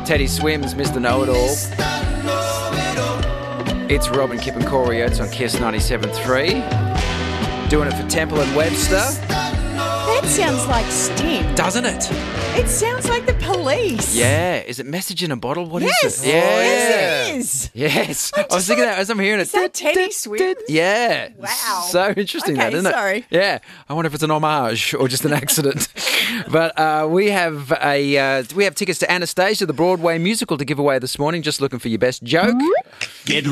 Teddy Swims, Mr. Know-It-All. It's Robin, Kip and Corey Oates on Kiss 97.3. Doing it for Temple and Webster. That sounds like Sting. Doesn't it? It sounds like the Police. Yeah. Is it Message in a Bottle? What Yes. is it? Yeah. Yes, it is. Yes. I was thinking that as I'm hearing it. Is that Teddy Swims? Yeah. Wow. So interesting, Okay, that, isn't it? sorry. Yeah. I wonder if it's an homage or just an accident. But we have tickets to Anastasia, the Broadway musical, to give away this morning. Just looking for your best joke. Get